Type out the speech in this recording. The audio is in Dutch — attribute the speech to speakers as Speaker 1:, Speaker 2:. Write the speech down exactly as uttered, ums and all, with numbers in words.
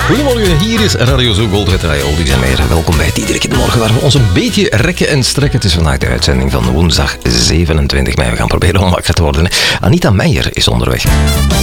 Speaker 1: Goedemorgen, hier is Radio Zo Gold Retry Oldies en meer. Welkom bij het Iedere Morgen, waar we ons een beetje rekken en strekken. Het is vandaag de uitzending van woensdag zevenentwintig mei. We gaan proberen om wakker te worden. Hè. Anita Meijer is onderweg.